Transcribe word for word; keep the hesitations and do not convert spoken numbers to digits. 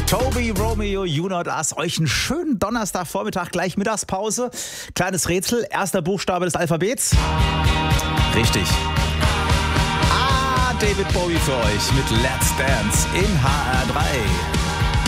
Toby, Romeo, You Not Us. Euch einen schönen Donnerstagvormittag, gleich Mittagspause. Kleines Rätsel, erster Buchstabe des Alphabets. Richtig. Ah, David Bowie für euch mit Let's Dance in H R drei.